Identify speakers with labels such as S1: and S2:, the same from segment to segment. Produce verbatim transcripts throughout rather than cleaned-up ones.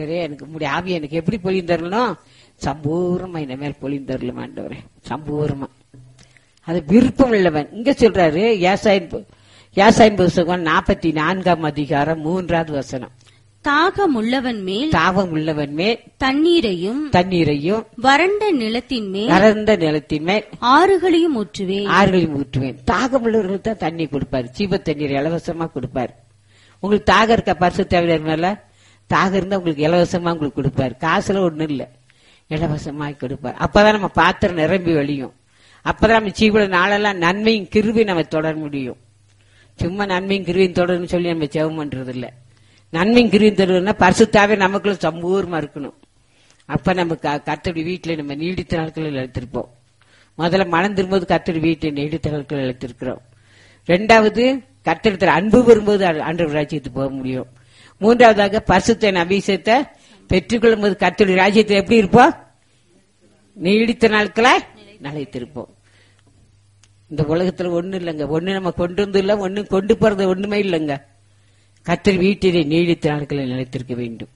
S1: ஆண்டவரே எனக்கு உம்முடைய ஆவி எனக்கு எப்படி பொழிந்தரணும், சம்பூர்ணமா இந்த மேல் பொழிந்தரலும் ஆண்டவரே, சம்பூர்ணமா. அது விருப்பம் உள்ளவன். இங்க சொல்றாரு யாசாயின் யாசாயின் புஸ்தகம் நாற்பத்தி நான்காம் அதிகாரம் மூன்றாவது வசனம்.
S2: தாகம் உள்ளவன் மேல்
S1: தாகம் உள்ளவன் மேல்
S2: தண்ணீரையும்
S1: தண்ணீரையும்
S2: வறண்ட நிலத்தின் மேல்
S1: வறண்ட நிலத்தின் மேல்
S2: ஆறுகளையும் ஊற்றுவேன்
S1: ஆறுகளையும் ஊற்றுவேன். தாகம் உள்ளவர்களுக்கு தான் தண்ணி கொடுப்பாரு, ஜீவ தண்ணீர் இலவசமா கொடுப்பாரு. உங்களுக்கு தாகம் இருக்க பரிசுத்த ஆவியானவர் மேல தாகம் இருந்தா உங்களுக்கு இலவசமா உங்களுக்கு கொடுப்பாரு. காசுல ஒண்ணும் இல்ல, இலவசமா கொடுப்பாரு. அப்பதான் நம்ம பாத்திரம் நிரம்பி வழியும். அப்பதான் நம்ம ஜீவன நாளெல்லாம் நன்மையும் கிருபையும் நம்ம தொடர முடியும். சும்மா நன்மையும் கிருபையும் தொடர்னு சொல்லி நம்ம ஜெபம் பண்றது இல்ல. நன்மையும் கிருபையும் தொடர்னா பரிசுத்தாவே நமக்குள்ள சம்பூர்ணமா இருக்கணும். அப்ப நம்ம கர்த்தருடைய வீட்டுல நம்ம நீடித்த நாட்களில் எடுத்திருப்போம். முதல்ல மனம் திரும்போது கர்த்தருடைய வீட்டை நீடித்த நாட்களில் எடுத்திருக்கிறோம். ரெண்டாவது கர்த்தரிடத்தில் அன்பு வரும்போது ஆண்டவர் ராஜ்யத்துக்கு போக முடியும். மூன்றாவதாக பரிசுத்த அபிஷேகத்தை பெற்றுக்கொள்ளும் போது கர்த்தருடைய ராஜ்யத்தில் எப்படி இருப்போம், நீடித்த நாட்களை நிலைத்திருப்போம். இந்த உலகத்துல ஒண்ணு இல்லைங்க, ஒண்ணு நம்ம கொண்டு வந்து இல்ல, ஒண்ணு கொண்டு போறது ஒண்ணுமே இல்லைங்க. கர்த்தர் வீட்டிலே நீடித்த நாட்களை நிலைத்திருக்க வேண்டும்.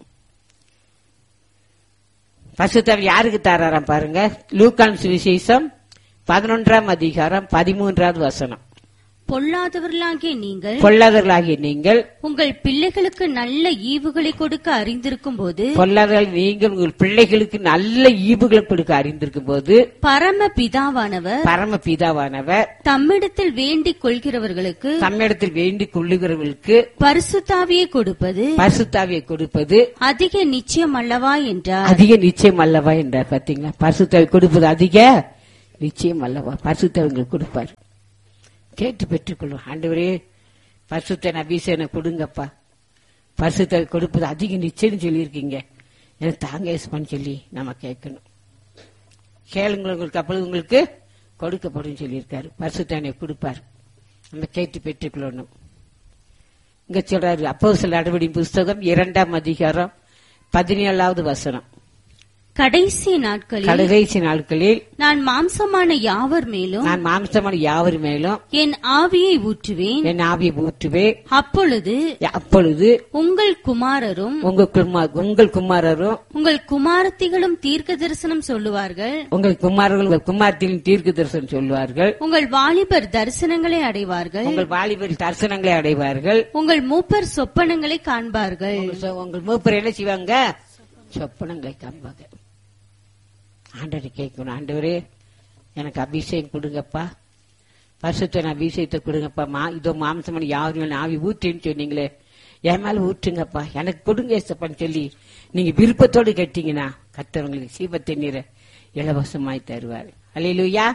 S1: பரிசுத்த யாருக்கு தாராராம் பாருங்க. லூக்கான் சுவிசேஷம் பதினொன்றாம் அதிகாரம் பதிமூன்றாவது வசனம்.
S2: பொல்லாதவர்களாகிய நீங்கள்
S1: பொல்லாதவர்களாகிய நீங்கள்
S2: உங்கள் பிள்ளைகளுக்கு நல்ல ஈவுகளை கொடுக்க அறிந்திருக்கும் போது
S1: பொல்லாதவர்கள் நீங்கள் உங்கள் பிள்ளைகளுக்கு நல்ல ஈவுகளை கொடுக்க அறிந்திருக்கும் போது
S2: பரம பிதாவானவர்
S1: பரம பிதாவானவர்
S2: தம்மிடத்தில் வேண்டிக் கொள்கிறவர்களுக்கு
S1: தம்மிடத்தில் வேண்டிக் கொள்ளுகிறவர்களுக்கு
S2: பரிசுத்தாவியை கொடுப்பது
S1: பரிசுத்தாவியை கொடுப்பது
S2: அதிக நிச்சயம் அல்லவா என்றார்.
S1: அதிக நிச்சயம் அல்லவா என்றார். பாத்தீங்களா, பரிசுத்தாவி கொடுப்பது அதிக நிச்சயம் அல்லவா. பரிசுத்தாவிகள் கொடுப்பார். கேட்டு பெற்றுக்கொள்ளும். ஆண்டவரே பரிசுத்த அபிஷேகம் கொடுங்கப்பா, பரிசுத்த கொடுப்பது அதிக நிச்சயம் சொல்லியிருக்கீங்க, எனக்கு தாங்க பண்ணி சொல்லி நம்ம கேட்கணும். கேளுங்க, உங்களுக்கு அப்பொழுது உங்களுக்கு கொடுக்கப்படும் சொல்லியிருக்காரு. பரிசுத்தானை கொடுப்பார், நம்ம கேட்டு பெற்றுக்கொள்ளணும். இங்க சொல்றாரு அப்போஸ்தலர் நடவடிக்கையின் புஸ்தகம் இரண்டாம் அதிகாரம் பதினேழாவது வசனம்.
S2: கடைசி நாட்களில்
S1: கடைசி நாட்களில்
S2: நான் மாம்சமான யாவர் மேலும்
S1: நான் மாம்சமான யாவர் மேலும்
S2: என் ஆவியை ஊற்றுவேன்
S1: என் ஆவியை ஊற்றுவேன்.
S2: அப்பொழுது
S1: அப்பொழுது
S2: உங்கள் குமாரரும்
S1: உங்கள் குமார் உங்கள் குமாரரும்
S2: உங்கள் குமாரத்திகளும் தீர்க்க தரிசனம் சொல்லுவார்கள்.
S1: உங்கள் குமாரர்கள் உங்கள் குமாரத்திலும் தீர்க்க தரிசனம் சொல்வார்கள்.
S2: உங்கள் வாலிபர் தரிசனங்களை அடைவார்கள்.
S1: உங்கள் வாலிபர் தரிசனங்களை அடைவார்கள்.
S2: உங்கள் மூப்பர் சொப்பனங்களை காண்பார்கள்.
S1: உங்கள் மூப்பர் என்ன செய்வாங்க, சொப்பனங்களை காண்பாங்க. ஆண்டவரை கேட்கணும், ஆண்டவரே எனக்கு அபிஷேகம் கொடுங்கப்பா, பரிசுத்த அபிஷேகத்தை கொடுங்கப்பா. மா இதோ மாம்சமான யாரும் ஆவி ஊற்றின்னு சொன்னீங்களே, என் மேல ஊற்றுங்கப்பா, எனக்கு கொடுங்க ஏசப்பான்னு சொல்லி நீங்க விருப்பத்தோடு கேட்டீங்கன்னா கர்த்தர் உங்களுக்கு சீபத்தை நீரை இலவசமாய் தருவார். அல்லேலூயா.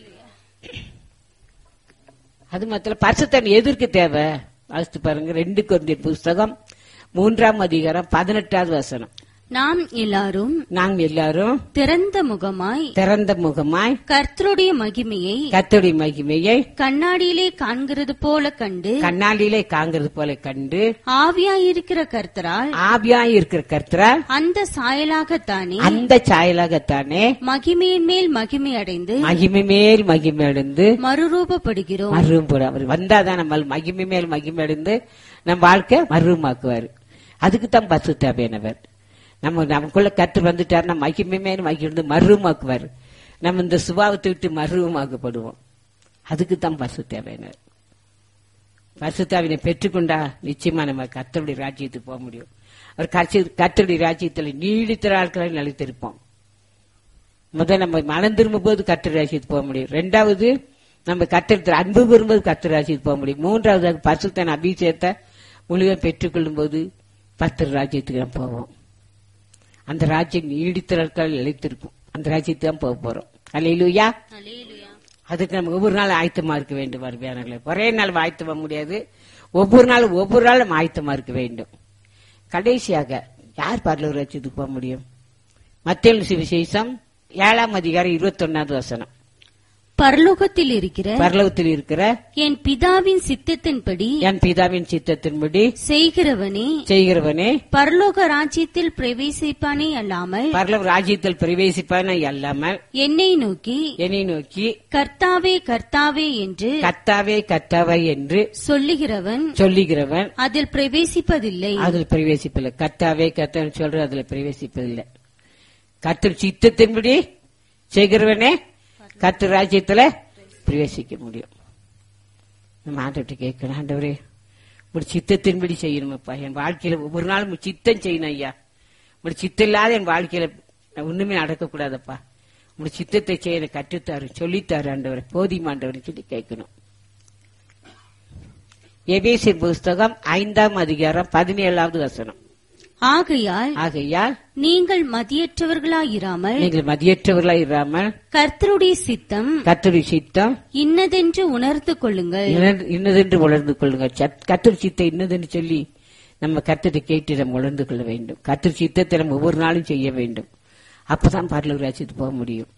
S1: அது மாத்திரம் பரிசுத்தன் எதற்கு தேவை வாசித்து பாருங்க. ரெண்டு கொரிந்தியர் புஸ்தகம் மூன்றாம் அதிகாரம் பதினெட்டாவது வசனம்.
S2: நாம் எல்லாரும்
S1: நாங்கள் எல்லாரும்
S2: திறந்த முகமாய்
S1: திறந்த முகமாய்
S2: கர்த்தருடைய மகிமையை
S1: கர்த்தருடைய மகிமையை
S2: கண்ணாடியிலே காண்கிறது போல கண்டு
S1: கண்ணாடியிலே காண்கிறது போல கண்டு
S2: ஆவியாயிருக்கிற கர்த்தரால்
S1: ஆவியாய் இருக்கிற கர்த்தரால்
S2: அந்த சாயலாகத்தானே
S1: அந்த சாயலாகத்தானே
S2: மகிமையின் மேல் மகிமை அடைந்து
S1: மகிமை மேல் மகிமை அடைந்து
S2: மறுரூபப்படுகிறோம்.
S1: மறுரூபம் அவர் வந்தாதான் நம்ம மகிமை மேல் மகிமை அடைந்து நம்ம வாழ்க்கை மறுரூபமாக்குவார். அதுக்குத்தான் பரிசுத்தாவியானவர். நம்ம நமக்குள்ள கர்த்தர் வந்துட்டாருன்னா மகிமை மேல் மகிழ்ந்து மறுரூபமாக்குவார். நம்ம இந்த சுபாவத்தை விட்டு மறுரூபமாக்கப்படுவோம். அதுக்குத்தான் பரிசுத்தாவியானவர். பரிசுத்தாவினை பெற்றுக்கொண்டா நிச்சயமா நம்ம கர்த்தருடைய ராஜ்யத்துக்கு போக முடியும். அவர் கர்த்தருடைய ராஜ்யத்தில் நீடித்த நாட்களை நிலைத்திருப்போம். முதல் நம்ம மனம் திரும்பும் போது கர்த்தர் ராஜ்யத்துக்கு போக முடியும். ரெண்டாவது நம்ம கர்த்தர் அன்பு பெறும்போது கர்த்தர் ராஜ்யத்துக்கு போக முடியும். மூன்றாவது பரிசுத்த அபிஷேகத்தை முழுவதும் பெற்றுக்கொள்ளும் போது கர்த்தர் ராஜ்யத்துக்கு நம்ம போவோம். அந்த ராஜ்யம் நீடித்த நாட்கள் நிலைத்திருக்கும். அந்த ராஜ்யத்துக்கு தான் போக போறோம். அல்லேலூயா. அதுக்கு நம்ம ஒவ்வொரு நாள் ஆயத்தமா இருக்க வேண்டும். வருவியானங்களே, ஒரே நாள் ஆயத்தமா முடியாது. ஒவ்வொரு நாளும் ஒவ்வொரு நாளும் ஆயத்தமா இருக்க வேண்டும். கடைசியாக யார் பரலோக ராஜ்யத்துக்கு போக முடியும்? மத்தேயு சுவிசேஷம் ஏழாம் அதிகாரம் இருபத்தி ஒன்னாவது வசனம்.
S2: பரலோகத்தில் இருக்கிற
S1: பரலோகத்தில் இருக்கிற
S2: என் பிதாவின் சித்தத்தின்படி
S1: என் பிதாவின் சித்தத்தின்படி
S2: செய்கிறவனே
S1: செய்கிறவனே
S2: பரலோக ராஜ்யத்தில் பிரவேசிப்பானே அல்லாமல்
S1: பரலோக ராஜ்யத்தில் பிரவேசிப்பானே அல்லாமல்
S2: என்னை நோக்கி
S1: என்னை நோக்கி
S2: கர்த்தாவே கர்த்தாவே என்று
S1: கர்த்தாவே கர்த்தாவே என்று
S2: சொல்லுகிறவன்
S1: சொல்லுகிறவன்
S2: அதில் பிரவேசிப்பதில்லை.
S1: அதில் பிரவேசிப்பதில்லை. கர்த்தாவே கர்த்தாவே சொல்ற அதுல பிரவேசிப்பதில்லை. கர்த்தர் சித்தத்தின்படி செய்கிறவனே கர்த்தர் ராஜ்யத்துல பிரவேசிக்க முடியும். நம்ம ஆண்டவர்கிட்ட கேட்கணும், ஆண்டவரே ஒரு சித்தத்தின்படி செய்யணுமப்பா, என் வாழ்க்கையில ஒவ்வொரு நாளும் சித்தம் செய்யணும் ஐயா, ஒரு சித்தம் இல்லாத என் வாழ்க்கையில ஒண்ணுமே நடக்கக்கூடாதப்பா, உங்க சித்தத்தை செய்ய கற்றுத்தாரு சொல்லித்தாரு ஆண்டவரை போதியும் ஆண்டவரை சொல்லி கேட்கணும். எபேசியர் புஸ்தகம் ஐந்தாம் அதிகாரம் பதினேழாவது வசனம்.
S2: ஆகையால்
S1: ஆகையால்
S2: நீங்கள் மதியற்றவர்களாயிராமல்
S1: நீங்கள் மதியற்றவர்களாய் இராமல்
S2: கர்த்தருடைய சித்தம்
S1: கர்த்தருடைய சித்தம்
S2: இன்னதென்று உணர்ந்து கொள்ளுங்கள்.
S1: இன்னதென்று உணர்ந்து கொள்ளுங்கள். கர்த்தர் சித்தம் இன்னதென்று சொல்லி நம்ம கர்த்தரை கேட்டு நம்ம உணர்ந்து கொள்ள வேண்டும். கர்த்தர் சித்தத்தை நம்ம ஒவ்வொரு நாளும் செய்ய வேண்டும். அப்பதான் பரலோக ராஜ்யத்துக்கு போக முடியும்.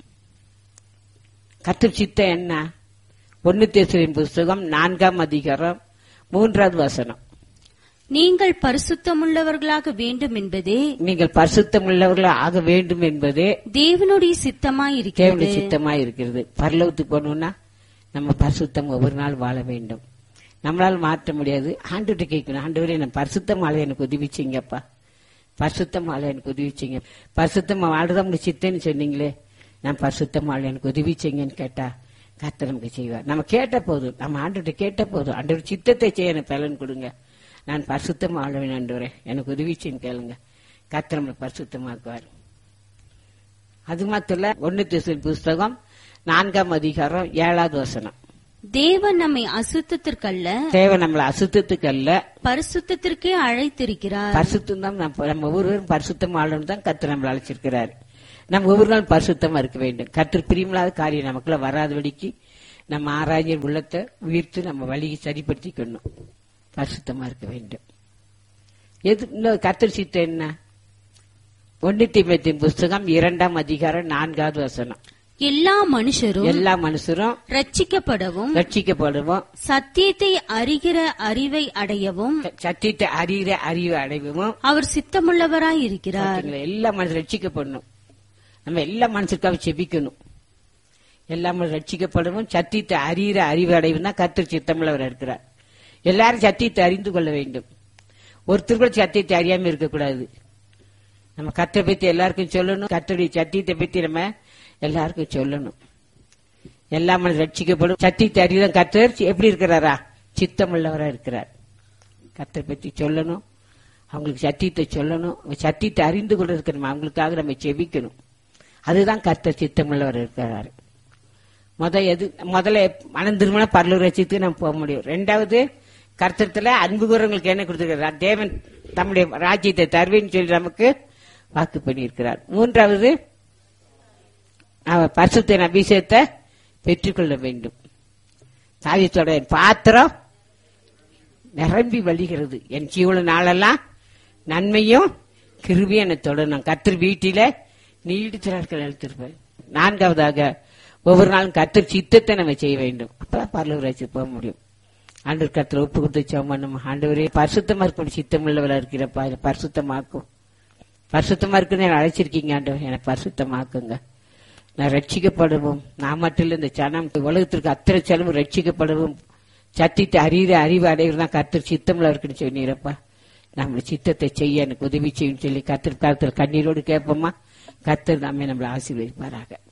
S1: கர்த்தர் சித்தம் என்ன? ஒன்னு தெசலோனிக்கேயர் புஸ்தகம் நான்காம் அதிகாரம் மூன்றாவது வசனம்.
S2: நீங்கள் பரிசுத்தமுள்ளவர்களாக வேண்டும் என்பதே
S1: நீங்கள் பரிசுத்தமுள்ளவர்களாக ஆக வேண்டும் என்பதே
S2: தேவனுடைய சித்தமாயிருக்கிறது.
S1: தேவனுடைய சித்தமாயிருக்கிறது. பரலோகத்துக்கு போகணும்னா நம்ம பரிசுத்தம் ஒவ்வொரு நாள் வாழ வேண்டும். நம்மளால மாற்ற முடியாது. ஆண்டவர்கிட்ட கேட்கணும், ஆண்டவரே நான் பரிசுத்தம் வாழ எனக்கு உதவிச்சிங்கப்பா, பரிசுத்தம் வாழ எனக்கு உதவிச்சிங்க. பரிசுத்தம் வாழ்றதா உங்களுக்கு சித்தன்னு சொன்னீங்களே, நான் பரிசுத்தம் வாழ எனக்கு உதவிச்சிங்கன்னு கேட்டா கர்த்தர் நமக்கு செய்வார். நம்ம கேட்ட போதும், நம்ம ஆண்டவர்கிட்ட கேட்ட போதும், ஆண்டவர் சித்தத்தை செய்ய எனக்கு பலன் கொடுங்க, நான் பரிசுத்தம் ஆளுவேன் ஆண்டவரே எனக்கு உதவிச்சின்னு கேளுங்க, கர்த்தர் நம்மளை பரிசுத்தமாக்குவார். அது மாத்திரம் இல்ல, ஒன்னு தெசலோனிக்கேயர் புஸ்தகம் நான்காம் அதிகாரம் ஏழாவது வசனம்.
S2: தேவன் நம்மை அசுத்தத்திற்கல்ல
S1: தேவன் நம்மளை அசுத்தத்துக்கு அல்ல
S2: பரிசுத்தத்திற்கே அழைத்திருக்கிறார்.
S1: பரிசுத்தம் தான் நம்ம ஒவ்வொருவரும் பரிசுத்தம் ஆளும் தான் கர்த்தர் நம்மளை அழைச்சிருக்கிறார். நம்ம ஒவ்வொரு நாள் பரிசுத்தமா இருக்க வேண்டும். கர்த்தர் பிரியமில்லாத காரியம் நமக்குள்ள வராதபடிக்கு நம்ம ஆராய்ஞர் உள்ளத்தை உயிர்த்து நம்ம வழியை சரிப்படுத்திக்கணும். பரிசுத்தமா இருக்க வேண்டும். எது இன்னும் கர்த்தர் சித்தம் என்ன? ஒன்னு தீமோத்தேயு புஸ்தகம் இரண்டாம் அதிகாரம் நான்காவது வசனம்.
S2: எல்லா மனுஷரும்
S1: எல்லா மனுஷரும்
S2: ரட்சிக்கப்படவும்
S1: ரட்சிக்கப்படுவோம்,
S2: சத்தியத்தை அறிகிற அறிவை அடையவும்
S1: சத்தியத்தை அறிகிற அறிவை அடையவும்
S2: அவர் சித்தமுள்ளவராய் இருக்கிறார்.
S1: எல்லா மனுஷரும் ரட்சிக்கப்படணும். நம்ம எல்லா மனுஷருக்காக செபிக்கணும். எல்லா மனுஷரும் ரட்சிக்கப்படவும் சத்தியத்தை அறிகிற அறிவை அடைவும் தான் கர்த்தர் சித்தமுள்ளவர் இருக்கிறார். எல்லாரும் சத்தியத்தை அறிந்து கொள்ள வேண்டும். ஒருத்தர் கூட சத்தியத்தை அறியாம இருக்கக்கூடாது. நம்ம கர்த்தரை பத்தி எல்லாருக்கும் சொல்லணும். கர்த்தருடைய சத்தியத்தை பத்தி நம்ம எல்லாருக்கும் சொல்லணும். எல்லா மனுஷரும் ரட்சிக்கப்படும் சத்தியத்தை அறிதான் கர்த்தர் எப்படி இருக்கிறாரா? சித்தமுள்ளவரா இருக்கிறார். கர்த்தரை பத்தி சொல்லணும், அவங்களுக்கு சத்தியத்தை சொல்லணும். சத்தியத்தை அறிந்து கொள்றதுக்கு நம்ம அவங்களுக்காக நம்ம செபிக்கணும். அதுதான் கர்த்தர் சித்தமுள்ளவர் இருக்கிறாரு. முத எது முதல்ல மனம் திரும்பினா பரலோக ராஜ்யத்துக்கு நம்ம போக முடியும். ரெண்டாவது கர்த்தத்துல அன்பு கூறவங்களுக்கு என்ன கொடுத்திருக்கிறார்? தேவன் தம்முடைய ராஜ்யத்தை தருவேன்னு சொல்லி நமக்கு வாக்கு பண்ணியிருக்கிறார். மூன்றாவது பரிசுத்த அபிஷேகத்தை பெற்றுக்கொள்ள வேண்டும். சாதித்தோட பாத்திரம் நிரம்பி வழிகிறது, என் ஜீவன நாளெல்லாம் நன்மையும் கிருபையும் என்னை தொடரும். கர்த்தர் வீட்டில நீடித்த நாட்கள் எழுத்திருப்பேன். நான்காவதாக ஒவ்வொரு நாளும் கர்த்தர் சித்தத்தை நம்ம செய்ய வேண்டும். அப்பதான் பரலோக ராஜ்யத்துக்கு போக முடியும். ஆண்டவர் கர்த்தர் ஒப்பு கொடுத்து சோமனும் ஆண்டவரே பரிசுத்தமா இருக்கணும், சித்தம் உள்ளவரா இருக்கிறப்பா, பரிசுத்தமாக்கும். பரிசுத்தமா இருக்குன்னு அழைச்சிருக்கீங்க ஆண்டவர், எனக்கு பரிசுத்தமாக்குங்க. நான் ரட்சிக்கப்படவும், நான் மட்டும் இல்ல இந்த சனம் உலகத்திற்கு அத்தனை செலவும் ரட்சிக்கப்படவும் சத்தியத்தை அறிகிற அறிவு அடைகிறது தான் கர்த்தர் சித்தம்ல இருக்குன்னு சொன்னீரப்பா. நம்மளை சித்தத்தை செய்ய எனக்கு உதவி செய்யும் சொல்லி கர்த்தர் கர்த்தர் கண்ணீரோடு கேட்போமா. கர்த்தர் நாமே நம்மளை ஆசீர்வதிப்பாராக.